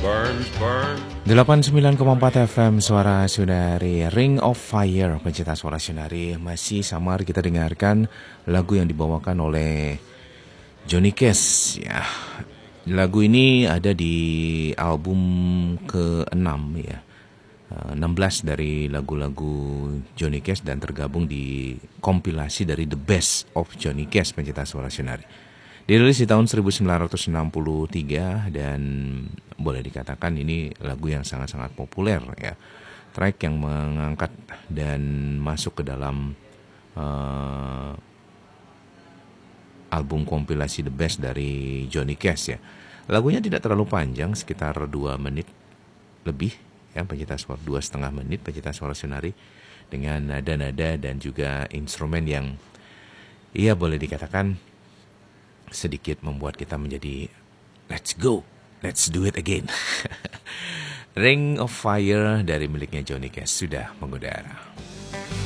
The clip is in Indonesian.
89,4 FM Suara Sunari, Ring of Fire, pencinta Suara Sunari. Masih samar kita dengarkan lagu yang dibawakan oleh Johnny Cash ya. Lagu ini ada di album ke-6 ya, 16 dari lagu-lagu Johnny Cash dan tergabung di kompilasi dari The Best of Johnny Cash, pencinta Suara Sunari. Dirilis di tahun 1963 dan boleh dikatakan ini lagu yang sangat-sangat populer ya. Track yang mengangkat dan masuk ke dalam album kompilasi The Best dari Johnny Cash ya. Lagunya tidak terlalu panjang, sekitar 2 menit lebih ya, pencinta suara, 2,5 menit pencinta Suara Sunari, dengan nada-nada dan juga instrumen yang iya boleh dikatakan sedikit membuat kita menjadi let's go, let's do it again. Ring of Fire dari miliknya Johnny Cash sudah mengudara.